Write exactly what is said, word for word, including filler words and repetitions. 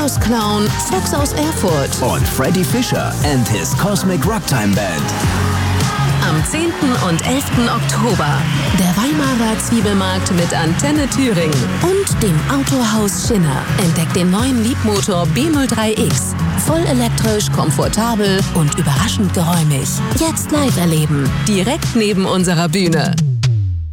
Zirkusclown Fox aus Erfurt und Freddy Fisher and his Cosmic Rugtime Band. Am zehnten und elften Oktober der Weimarer Zwiebelmarkt mit Antenne Thüringen und dem Autohaus Schinner. Entdeckt den neuen Liebmotor B null drei X. Voll elektrisch, komfortabel und überraschend geräumig. Jetzt live erleben, direkt neben unserer Bühne.